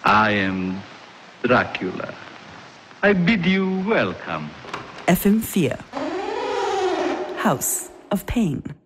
I am Dracula. I bid you welcome. FM4 House of Pain.